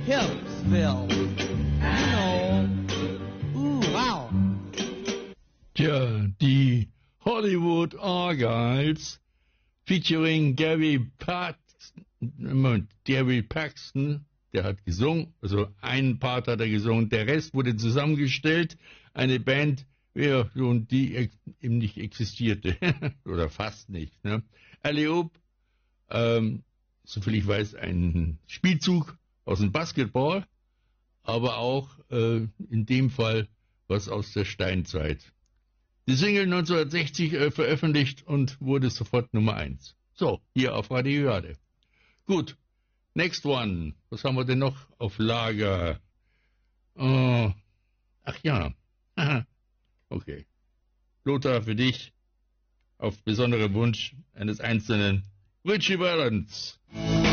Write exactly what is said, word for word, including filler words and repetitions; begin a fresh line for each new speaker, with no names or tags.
Hillsville. You know. Ooh, wow.
Tja, die Hollywood Argyles featuring Gary Paxton, Gary Paxton, der hat gesungen, also einen Part hat er gesungen, der Rest wurde zusammengestellt, eine Band, ja, und die eben nicht existierte, oder fast nicht. Ne? Alley-oop, ähm, soviel ich weiß, ein Spielzug aus dem Basketball, aber auch äh, in dem Fall was aus der Steinzeit. Die Single neunzehnhundertsechzig äh, veröffentlicht und wurde sofort Nummer eins. So, hier auf Radio Jade. Gut, next one. Was haben wir denn noch auf Lager? Oh, ach ja. Okay. Lothar, für dich, auf besonderen Wunsch eines einzelnen Richie Valens.